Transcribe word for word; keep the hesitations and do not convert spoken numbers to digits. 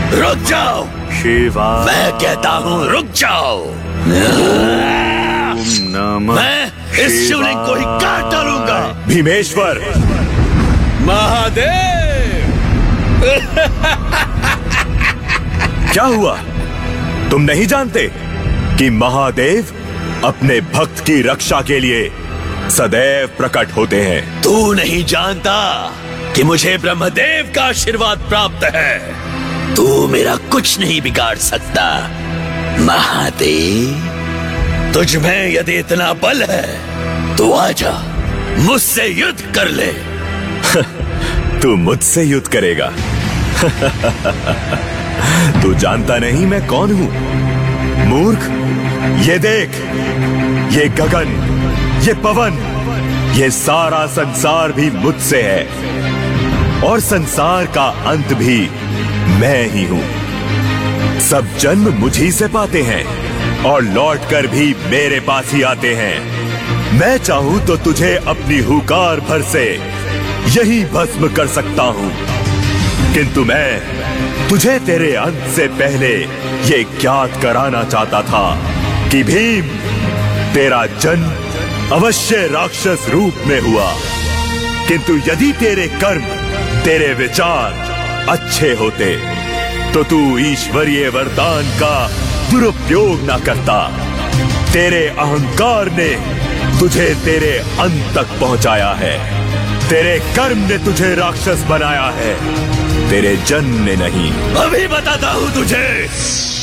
रुक जाओ शिवा। मैं कहता हूँ रुक जाओ। मैं इस शिवलिंग को ही काट डालूंगा। भीमेश्वर। महादेव। क्या हुआ? तुम नहीं जानते कि महादेव अपने भक्त की रक्षा के लिए सदैव प्रकट होते हैं। तू नहीं जानता कि मुझे ब्रह्मदेव का आशीर्वाद प्राप्त है। तू मेरा कुछ नहीं बिगाड़ सकता महादेव। तुझ में यदि इतना बल है तो आजा मुझसे युद्ध कर ले। तू मुझसे युद्ध करेगा? तू जानता नहीं मैं कौन हूं? मूर्ख, ये देख, ये गगन, ये पवन, ये सारा संसार भी मुझसे है और संसार का अंत भी मैं ही हूं। सब जन्म मुझी से पाते हैं और लौटकर भी मेरे पास ही आते हैं। मैं चाहूं तो तुझे अपनी हुकार भर से यही भस्म कर सकता हूं, किंतु मैं तुझे तेरे अंत से पहले ये ज्ञात कराना चाहता था कि भीम, तेरा जन्म अवश्य राक्षस रूप में हुआ, किंतु यदि तेरे कर्म, तेरे विचार अच्छे होते तो तू ईश्वरीय वरदान का दुरुपयोग न करता। तेरे अहंकार ने तुझे तेरे अंत तक पहुंचाया है। तेरे कर्म ने तुझे राक्षस बनाया है, तेरे जन्म ने नहीं। अभी बताता हूं तुझे।